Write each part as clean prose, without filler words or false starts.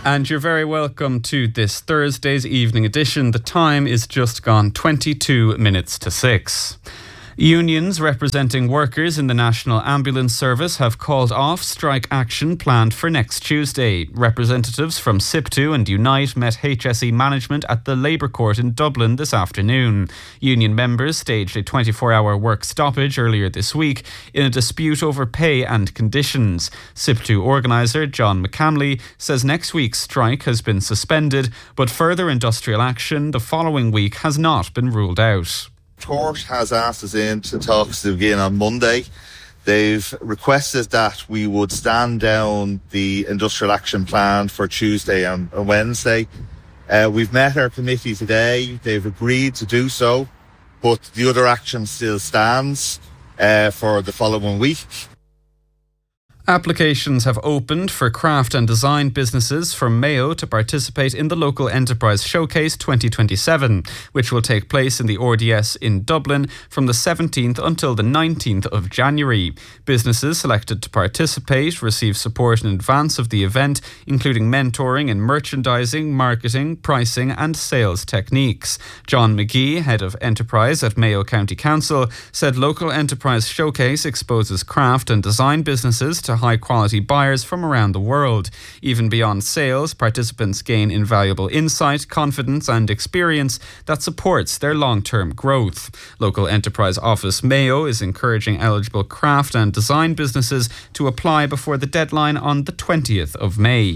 And you're very welcome to this Thursday's evening edition. The time is just gone 22 minutes to 6. Unions representing workers in the National Ambulance Service have called off strike action planned for next Tuesday. Representatives from SIPTU and Unite met HSE management at the Labour Court in Dublin this afternoon. Union members staged a 24-hour work stoppage earlier this week in a dispute over pay and conditions. SIPTU organiser John McCamley says next week's strike has been suspended, but further industrial action the following week has not been ruled out. Court has asked us in to talks to begin on Monday. They've requested that we would stand down the industrial action plan for Tuesday and Wednesday. We've met our committee today. They've agreed to do so, but the other action still stands for the following week. Applications have opened for craft and design businesses from Mayo to participate in the Local Enterprise Showcase 2027, which will take place in the RDS in Dublin from the 17th until the 19th of January. Businesses selected to participate receive support in advance of the event, including mentoring in merchandising, marketing, pricing and sales techniques. John McGee, head of enterprise at Mayo County Council, said Local Enterprise Showcase exposes craft and design businesses to high-quality buyers from around the world. Even beyond sales, participants gain invaluable insight, confidence and experience that supports their long-term growth. Local Enterprise Office Mayo is encouraging eligible craft and design businesses to apply before the deadline on the 20th of May.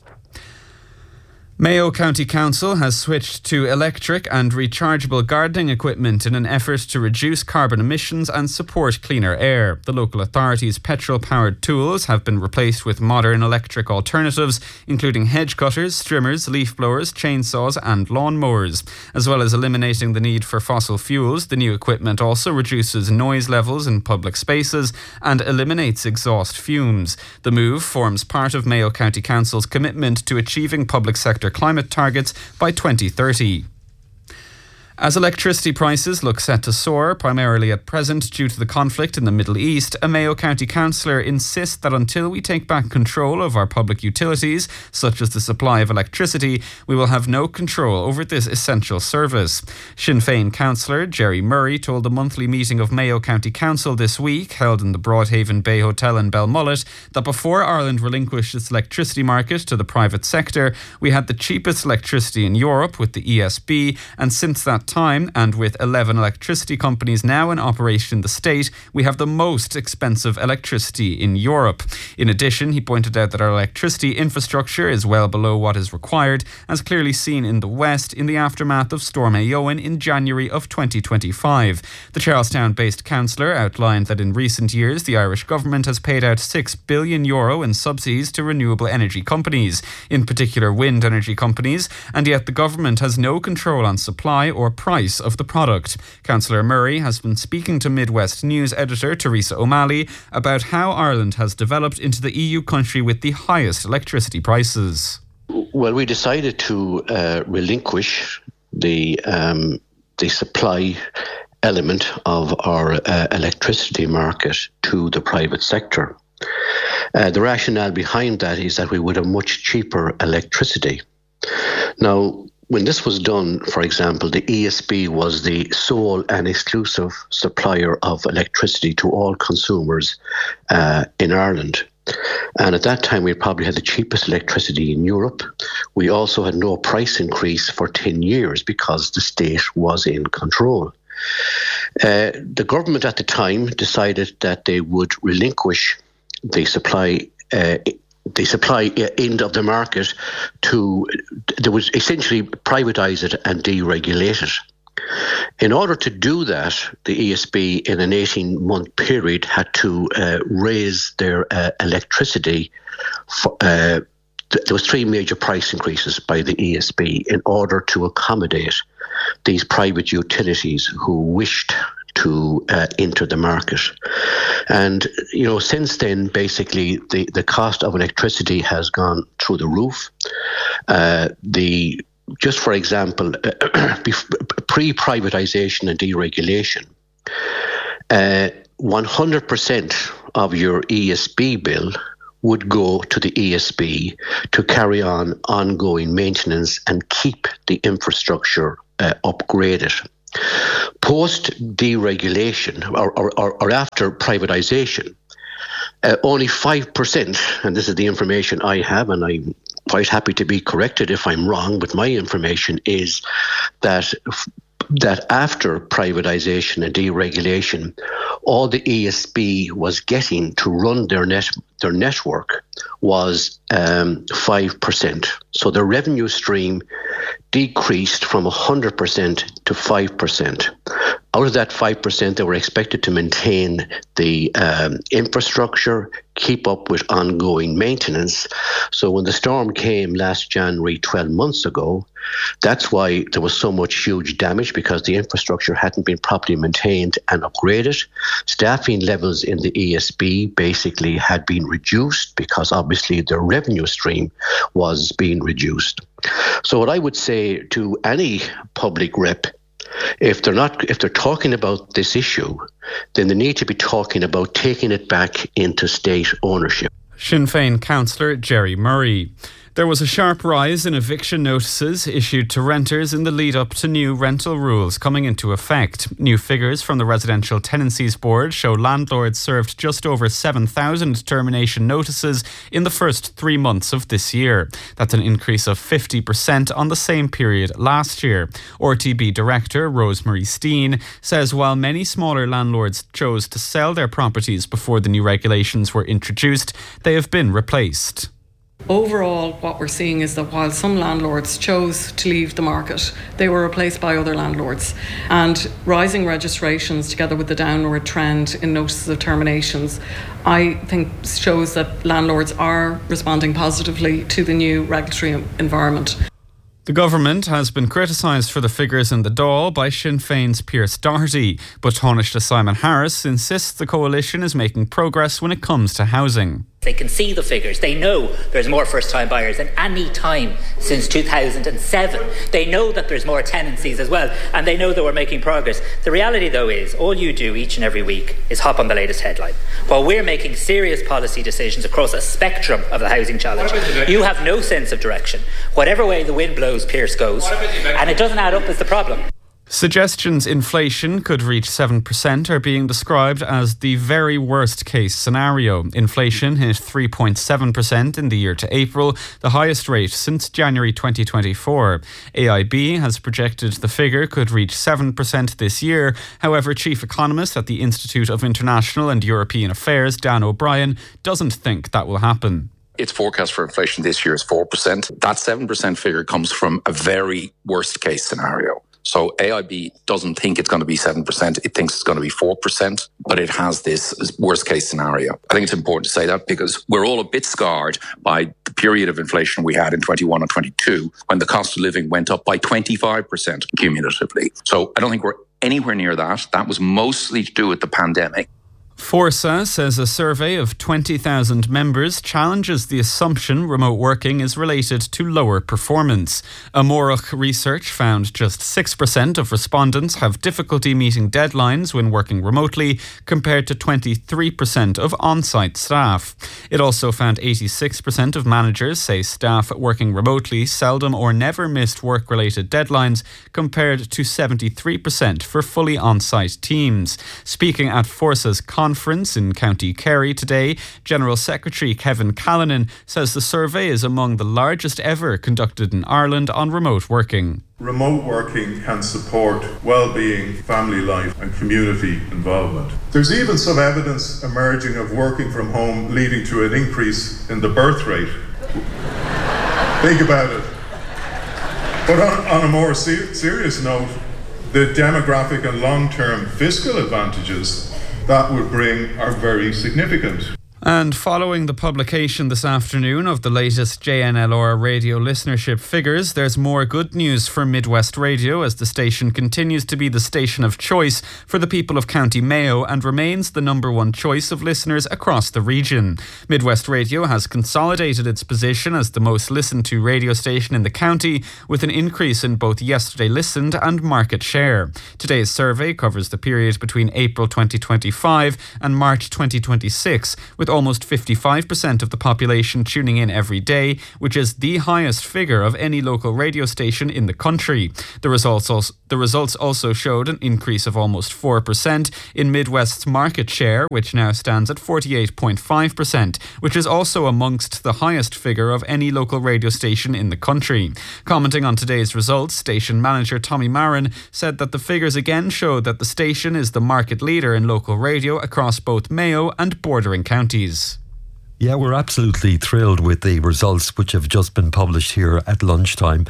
Mayo County Council has switched to electric and rechargeable gardening equipment in an effort to reduce carbon emissions and support cleaner air. The local authority's petrol-powered tools have been replaced with modern electric alternatives, including hedge cutters, trimmers, leaf blowers, chainsaws and lawn mowers. As well as eliminating the need for fossil fuels, the new equipment also reduces noise levels in public spaces and eliminates exhaust fumes. The move forms part of Mayo County Council's commitment to achieving public sector climate targets by 2030. As electricity prices look set to soar, primarily at present due to the conflict in the Middle East, a Mayo County councillor insists that until we take back control of our public utilities, such as the supply of electricity, we will have no control over this essential service. Sinn Féin councillor Jerry Murray told the monthly meeting of Mayo County Council this week, held in the Broadhaven Bay Hotel in Belmullet, that before Ireland relinquished its electricity market to the private sector, we had the cheapest electricity in Europe with the ESB, and since that time, and with 11 electricity companies now in operation in the state, we have the most expensive electricity in Europe. In addition, he pointed out that our electricity infrastructure is well below what is required, as clearly seen in the West in the aftermath of Storm Éowyn in January of 2025. The Charlestown-based councillor outlined that in recent years the Irish government has paid out €6 billion in subsidies to renewable energy companies, in particular wind energy companies, and yet the government has no control on supply or price of the product. Councillor Murray has been speaking to Midwest News editor Teresa O'Malley about how Ireland has developed into the EU country with the highest electricity prices. Well, we decided to relinquish the supply element of our electricity market to the private sector. The rationale behind that is that we would have much cheaper electricity. Now, when this was done, for example, the ESB was the sole and exclusive supplier of electricity to all consumers in Ireland. And at that time, we probably had the cheapest electricity in Europe. We also had no price increase for 10 years because the state was in control. The government at the time decided that they would relinquish the supply end of the market they would essentially privatise it and deregulate it. In order to do that, the ESB in an 18-month period had to raise their electricity. There was 3 major price increases by the ESB in order to accommodate these private utilities who wished to enter the market. And, since then, basically, the cost of electricity has gone through the roof. Just for example, pre-privatisation and deregulation, 100% of your ESB bill would go to the ESB to carry on ongoing maintenance and keep the infrastructure upgraded. Post deregulation or after privatisation, only 5%, and this is the information I have, and I'm quite happy to be corrected if I'm wrong, but my information is that after privatisation and deregulation, all the ESB was getting to run their network was 5%. So their revenue stream decreased from 100% to 5%. Out of that 5%, they were expected to maintain the infrastructure, keep up with ongoing maintenance. So when the storm came last January, 12 months ago, that's why there was so much huge damage, because the infrastructure hadn't been properly maintained and upgraded. Staffing levels in the ESB basically had been reduced because obviously their revenue stream was being reduced. So what I would say to any public rep, if they're talking about this issue, then they need to be talking about taking it back into state ownership. Sinn Féin councillor Jerry Murray. There was a sharp rise in eviction notices issued to renters in the lead up to new rental rules coming into effect. New figures from the Residential Tenancies Board show landlords served just over 7,000 termination notices in the first 3 months of this year. That's an increase of 50% on the same period last year. RTB Director Rosemary Steen says while many smaller landlords chose to sell their properties before the new regulations were introduced, they have been replaced. Overall, what we're seeing is that while some landlords chose to leave the market, they were replaced by other landlords. And rising registrations, together with the downward trend in notices of terminations, I think shows that landlords are responding positively to the new regulatory environment. The government has been criticised for the figures in the Dáil by Sinn Féin's Pierce Doherty, but Taoiseach Simon Harris insists the coalition is making progress when it comes to housing. They can see the figures. They know there's more first-time buyers than any time since 2007. They know that there's more tenancies as well, and they know that we're making progress. The reality, though, is all you do each and every week is hop on the latest headline. While we're making serious policy decisions across a spectrum of the housing challenge, you have no sense of direction. Whatever way the wind blows, Pierce goes, and it doesn't add up is the problem. Suggestions inflation could reach 7% are being described as the very worst case scenario. Inflation hit 3.7% in the year to April, the highest rate since January 2024. AIB has projected the figure could reach 7% this year. However, chief economist at the Institute of International and European Affairs, Dan O'Brien, doesn't think that will happen. Its forecast for inflation this year is 4%. That 7% figure comes from a very worst case scenario. So AIB doesn't think it's going to be 7%. It thinks it's going to be 4%, but it has this worst case scenario. I think it's important to say that because we're all a bit scarred by the period of inflation we had in 21 and 22 when the cost of living went up by 25% cumulatively. So I don't think we're anywhere near that. That was mostly to do with the pandemic. Forsa says a survey of 20,000 members challenges the assumption remote working is related to lower performance. Amórach research found just 6% of respondents have difficulty meeting deadlines when working remotely, compared to 23% of on-site staff. It also found 86% of managers say staff working remotely seldom or never missed work-related deadlines, compared to 73% for fully on-site teams. Speaking at Forsa's conference in County Kerry today, General Secretary Kevin Callanan says the survey is among the largest ever conducted in Ireland on remote working. Remote working can support well-being, family life and community involvement. There's even some evidence emerging of working from home leading to an increase in the birth rate. Think about it. But on a more serious note, the demographic and long-term fiscal advantages that would bring are very significant. And following the publication this afternoon of the latest JNLR radio listenership figures, there's more good news for Midwest Radio as the station continues to be the station of choice for the people of County Mayo and remains the number one choice of listeners across the region. Midwest Radio has consolidated its position as the most listened to radio station in the county, with an increase in both yesterday listened and market share. Today's survey covers the period between April 2025 and March 2026, with with almost 55% of the population tuning in every day, which is the highest figure of any local radio station in the country. The results also showed an increase of almost 4% in Midwest's market share, which now stands at 48.5%, which is also amongst the highest figure of any local radio station in the country. Commenting on today's results, station manager Tommy Marin said that the figures again showed that the station is the market leader in local radio across both Mayo and bordering counties. Yeah, we're absolutely thrilled with the results which have just been published here at lunchtime.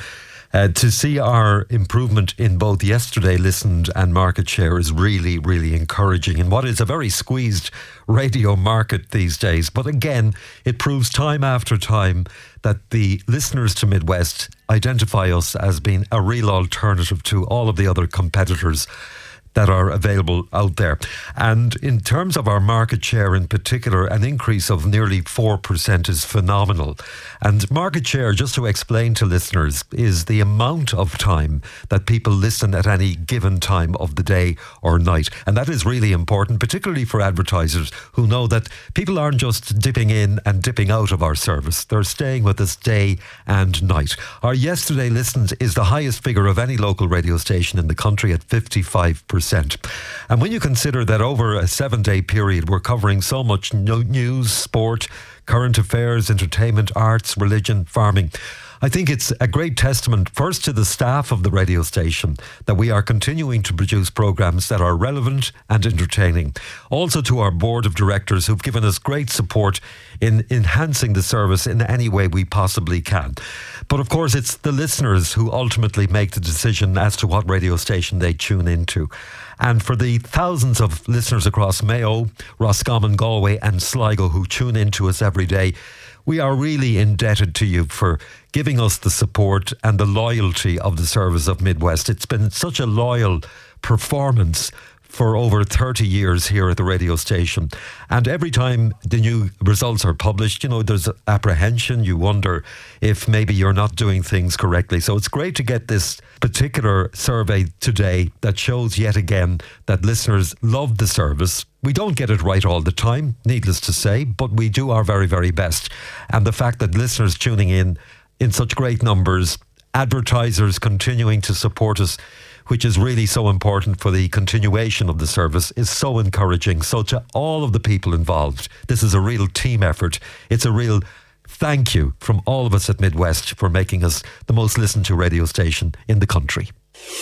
To see our improvement in both yesterday listened and market share is really, really encouraging in what is a very squeezed radio market these days. But again, it proves time after time that the listeners to Midwest identify us as being a real alternative to all of the other competitors that are available out there. And in terms of our market share in particular, an increase of nearly 4% is phenomenal. And market share, just to explain to listeners, is the amount of time that people listen at any given time of the day or night. And that is really important, particularly for advertisers who know that people aren't just dipping in and dipping out of our service. They're staying with us day and night. Our yesterday listens is the highest figure of any local radio station in the country at 55%. And when you consider that over a 7-day period we're covering so much news, sport, current affairs, entertainment, arts, religion, farming, I think it's a great testament first to the staff of the radio station that we are continuing to produce programmes that are relevant and entertaining. Also to our board of directors who've given us great support in enhancing the service in any way we possibly can. But of course it's the listeners who ultimately make the decision as to what radio station they tune into. And for the thousands of listeners across Mayo, Roscommon, Galway and Sligo who tune into us every day, we are really indebted to you for giving us the support and the loyalty of the service of Midwest. It's been such a loyal performance for over 30 years here at the radio station. And every time the new results are published, there's apprehension. You wonder if maybe you're not doing things correctly. So it's great to get this particular survey today that shows yet again that listeners love the service. We don't get it right all the time, needless to say, but we do our very, very best. And the fact that listeners tuning in such great numbers, advertisers continuing to support us, which is really so important for the continuation of the service, is so encouraging. So to all of the people involved, this is a real team effort. It's a real thank you from all of us at Midwest for making us the most listened to radio station in the country.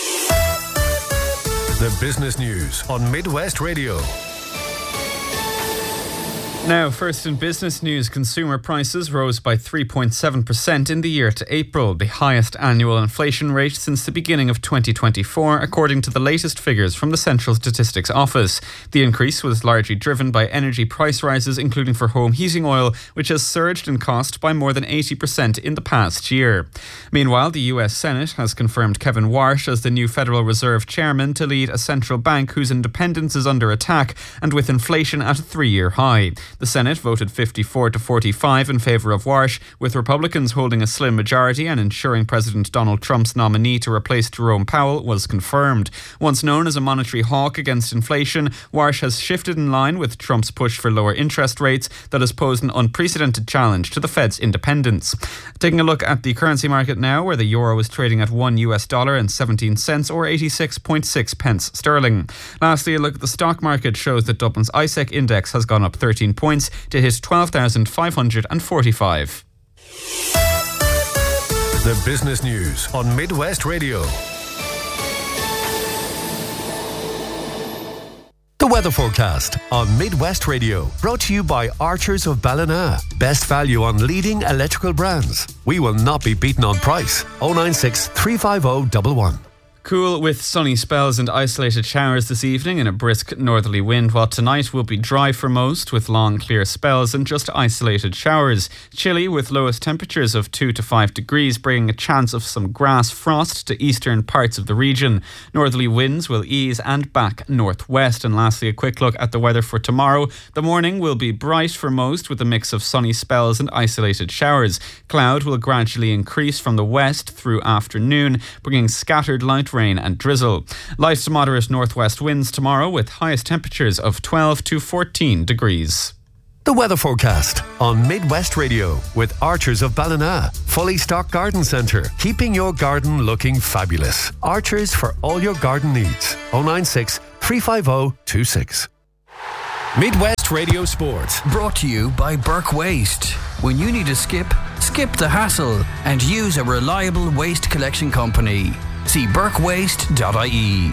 The business news on Midwest Radio. Now, first in business news, consumer prices rose by 3.7% in the year to April, the highest annual inflation rate since the beginning of 2024, according to the latest figures from the Central Statistics Office. The increase was largely driven by energy price rises, including for home heating oil, which has surged in cost by more than 80% in the past year. Meanwhile, the US Senate has confirmed Kevin Warsh as the new Federal Reserve Chairman to lead a central bank whose independence is under attack and with inflation at a 3-year high. The Senate voted 54 to 45 in favour of Warsh, with Republicans holding a slim majority and ensuring President Donald Trump's nominee to replace Jerome Powell was confirmed. Once known as a monetary hawk against inflation, Warsh has shifted in line with Trump's push for lower interest rates that has posed an unprecedented challenge to the Fed's independence. Taking a look at the currency market now, where the euro is trading at $1.17 or 86.6 pence sterling. Lastly, a look at the stock market shows that Dublin's ISEC index has gone up 13 points to hit 12,545. The business news on Midwest Radio. The weather forecast on Midwest Radio, brought to you by Archers of Ballina. Best value on leading electrical brands. We will not be beaten on price. 096 350 11. Cool with sunny spells and isolated showers this evening and a brisk northerly wind, while tonight will be dry for most with long clear spells and just isolated showers. Chilly with lowest temperatures of 2 to 5 degrees, bringing a chance of some grass frost to eastern parts of the region. Northerly winds will ease and back northwest. And lastly, a quick look at the weather for tomorrow. The morning will be bright for most with a mix of sunny spells and isolated showers. Cloud will gradually increase from the west through afternoon, bringing scattered light rain and drizzle. Light to moderate northwest winds tomorrow with highest temperatures of 12 to 14 degrees. The weather forecast on Midwest Radio with Archers of Ballina. Fully stocked garden centre, keeping your garden looking fabulous. Archers for all your garden needs. 096 350 26. Midwest Radio Sport. Brought to you by Burke Waste. When you need a skip the hassle and use a reliable waste collection company. See burkewaste.ie.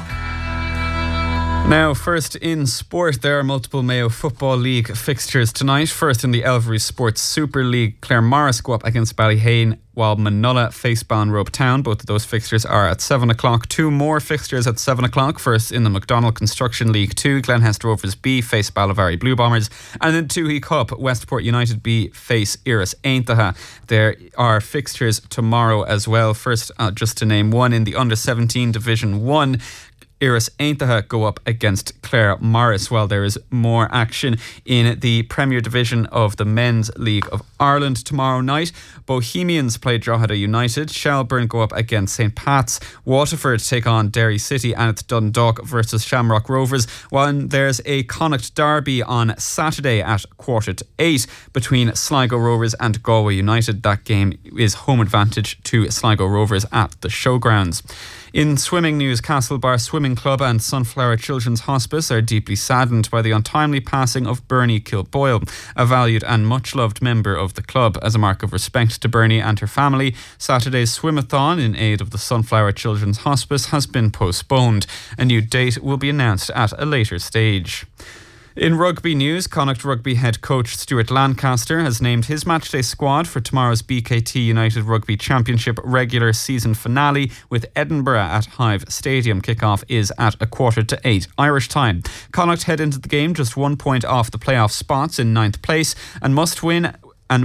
Now, first in sport, there are multiple Mayo Football League fixtures tonight. First in the Elvery Sports Super League, Claremorris go up against Ballyhane, while Manola face Ballinrobe Town. Both of those fixtures are at 7 o'clock. Two more fixtures at 7 o'clock. First in the McDonald Construction League 2, Glenhester Rovers B face Ballyvary Blue Bombers. And in Toohey Cup, Westport United B face Iris Aintaha. There are fixtures tomorrow as well. First, just to name one, in the Under-17 Division 1, Iris Aintaha go up against Claremorris, while there is more action in the Premier Division of the Men's League of Ireland tomorrow night. Bohemians play Drogheda United, Shelburne go up against St. Pat's, Waterford take on Derry City, and it's Dundalk versus Shamrock Rovers, while there's a Connacht derby on Saturday at 7:45 between Sligo Rovers and Galway United. That game is home advantage to Sligo Rovers at the Showgrounds. In swimming news, Castlebar Swimming Club and Sunflower Children's Hospice are deeply saddened by the untimely passing of Bernie Kilboyle, a valued and much-loved member of the club. As a mark of respect to Bernie and her family, Saturday's swimathon in aid of the Sunflower Children's Hospice has been postponed. A new date will be announced at a later stage. In rugby news, Connacht Rugby head coach Stuart Lancaster has named his matchday squad for tomorrow's BKT United Rugby Championship regular season finale with Edinburgh at Hive Stadium. Kickoff is at 7:45 Irish time. Connacht head into the game just 1 point off the playoff spots in 9th place and must win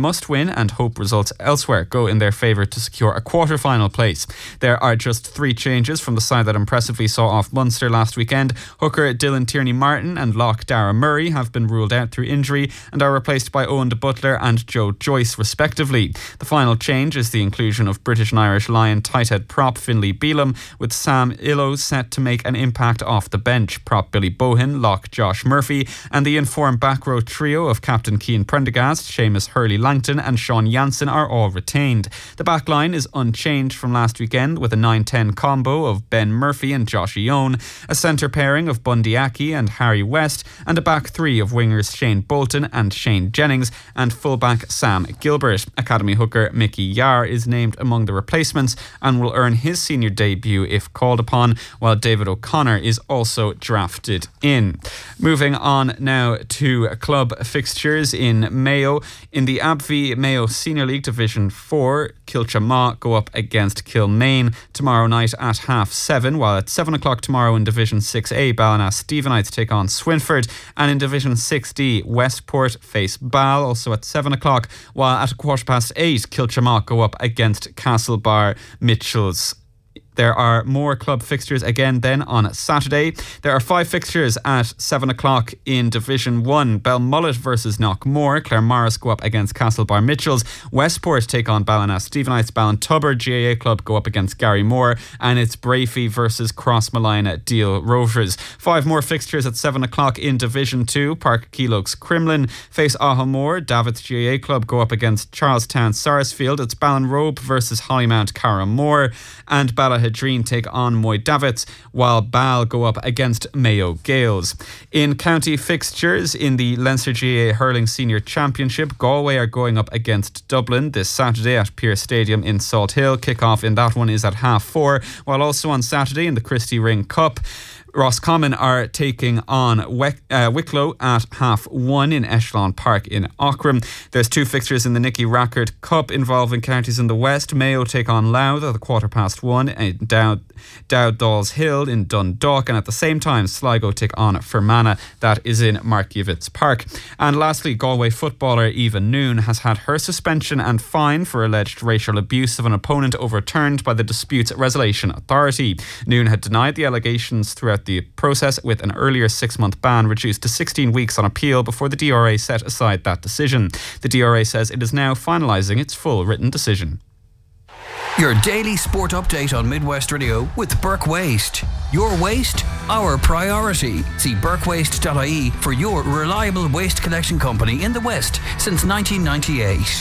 and hope results elsewhere go in their favour to secure a quarter-final place. There are just 3 changes from the side that impressively saw off Munster last weekend. Hooker Dylan Tierney-Martin and lock Dara Murray have been ruled out through injury and are replaced by Owen de Butler and Joe Joyce respectively. The final change is the inclusion of British and Irish Lion tight head prop Finlay Beelum, with Sam Illo set to make an impact off the bench. Prop Billy Bohin, lock Josh Murphy, and the informed back row trio of Captain Cian Prendergast, Seamus Hurley Langton and Sean Jansen are all retained. The back line is unchanged from last weekend, with a 9-10 combo of Ben Murphy and Josh Ione, a centre pairing of Bundy Aki and Harry West, and a back three of wingers Shane Bolton and Shane Jennings, and fullback Sam Gilbert. Academy hooker Mickey Yar is named among the replacements and will earn his senior debut if called upon, while David O'Connor is also drafted in. Moving on now to club fixtures in Mayo. In the Abvie Mayo Senior League Division 4, Kilchamaw go up against Kilmaine tomorrow night at 7:30, while at 7 o'clock tomorrow in Division 6A, Ballina Stephenites take on Swinford, and in Division 6D, Westport face Ball, also at 7 o'clock, while at 8:15, Kilchamaw go up against Castlebar Mitchells. There are more club fixtures again then on Saturday. There are 5 fixtures at 7 o'clock in Division 1. Belmullet versus Knockmore. Claremorris go up against Castlebar Mitchells. Westport take on Ballina Stephenites. Ballintubber GAA Club go up against Gary Moore. And it's Brafey versus Crossmalina Deal Rovers. 5 more fixtures at 7 o'clock in Division 2. Park Keeloaks Crumlin face Ahamore. Davith GAA Club go up against Charlestown Sarsfield. It's Ballinrobe versus Hollymount Carramore. And Ballahadreen take on Moy Davits, while Ball go up against Mayo Gales. In county fixtures in the Leinster GAA Hurling Senior Championship, Galway are going up against Dublin this Saturday at Pearse Stadium in Salt Hill. Kick-off in that one is at 4:30, while also on Saturday in the Christy Ring Cup, Roscommon are taking on Wicklow at 1:30 in Echelon Park in Aughrim. There's 2 fixtures in the Nicky Rackard Cup involving counties in the West. Mayo take on Louth at 1:15 in Dowd Dolls Hill in Dundalk, and at the same time Sligo take on Fermanagh. That is in Markievicz Park. And lastly, Galway footballer Eva Noon has had her suspension and fine for alleged racial abuse of an opponent overturned by the Disputes Resolution Authority. Noon had denied the allegations throughout the process, with an earlier 6-month ban reduced to 16 weeks on appeal before the DRA set aside that decision. The DRA says it is now finalising its full written decision. Your daily sport update on Midwest Radio with Burke Waste. Your waste, our priority. See burkewaste.ie for your reliable waste collection company in the West since 1998.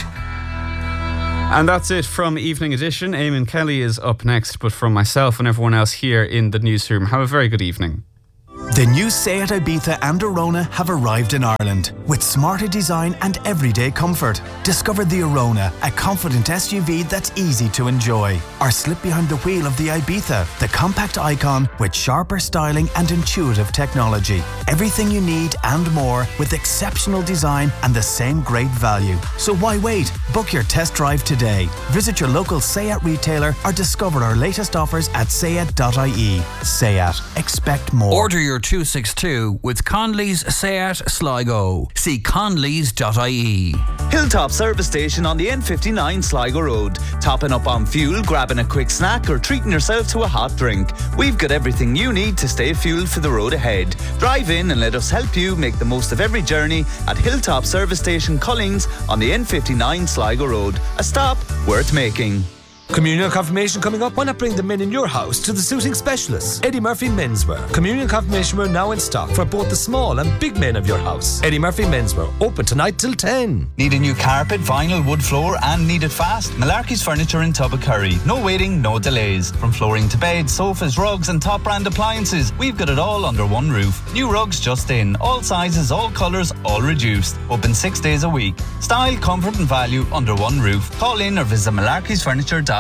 And that's it from Evening Edition. Eamon Kelly is up next, but from myself and everyone else here in the newsroom, have a very good evening. The new Seat Ibiza and Arona have arrived in Ireland with smarter design and everyday comfort. Discover the Arona, a confident SUV that's easy to enjoy. Or slip behind the wheel of the Ibiza, the compact icon with sharper styling and intuitive technology. Everything you need and more with exceptional design and the same great value. So why wait? Book your test drive today. Visit your local Seat retailer or discover our latest offers at seat.ie. Seat. Expect more. Order your 262 with Conley's Seat Sligo. See conleys.ie. Hilltop Service Station on the N59 Sligo Road. Topping up on fuel, grabbing a quick snack or treating yourself to a hot drink. We've got everything you need to stay fueled for the road ahead. Drive in and let us help you make the most of every journey at Hilltop Service Station Collings on the N59 Sligo Road. A stop worth making. Communion confirmation coming up. Why not bring the men in your house to the suiting specialists? Eddie Murphy Menswear. Communion confirmation wear now in stock for both the small and big men of your house. Eddie Murphy Menswear. Open tonight till 10. Need a new carpet, vinyl, wood floor and need it fast? Malarkey's Furniture in Tubbacurry. No waiting, no delays. From flooring to beds, sofas, rugs and top brand appliances, we've got it all under one roof. New rugs just in. All sizes, all colours, all reduced. Open 6 days a week. Style, comfort and value under one roof. Call in or visit malarkeysfurniture.com.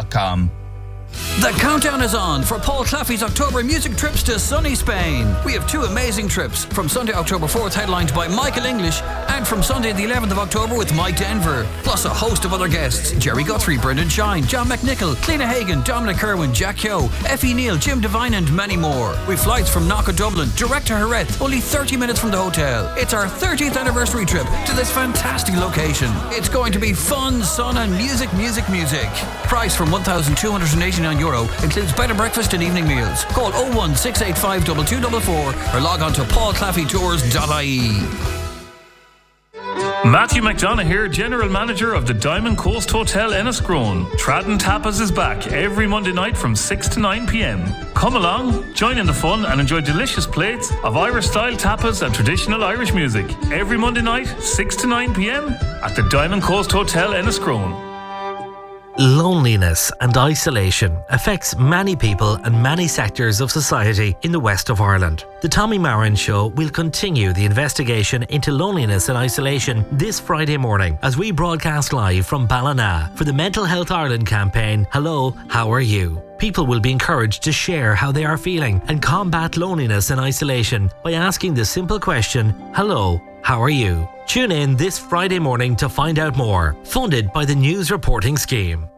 The countdown is on for Paul Claffey's October music trips to sunny Spain. We have two amazing trips, from Sunday, October 4th, headlined by Michael English, and from Sunday the 11th of October with Mike Denver, plus a host of other guests: Jerry Guthrie, Brendan Shine, John McNichol, Cliona Hagan, Dominic Kerwin, Jack Yo, Effie Neal, Jim Devine and many more. With flights from Knock of Dublin, direct to Jerez, only 30 minutes from the hotel. It's our 30th anniversary trip to this fantastic location. It's going to be fun, sun and music. Price from €1,289, includes bed and breakfast and evening meals. Call 01685 2244 or log on to paulclaffeytours.ie. Matthew McDonough here, General Manager of the Diamond Coast Hotel Enniscrone. Tradden Tapas is back every Monday night from 6 to 9 p.m. Come along, join in the fun and enjoy delicious plates of Irish-style tapas and traditional Irish music. Every Monday night, 6 to 9 p.m. at the Diamond Coast Hotel Enniscrone. Loneliness and isolation affects many people and many sectors of society in the west of Ireland. The Tommy Marin Show will continue the investigation into loneliness and isolation this Friday morning as we broadcast live from Ballina for the Mental Health Ireland campaign, Hello, How Are You? People will be encouraged to share how they are feeling and combat loneliness and isolation by asking the simple question, Hello, how are you? Tune in this Friday morning to find out more. Funded by the News Reporting Scheme.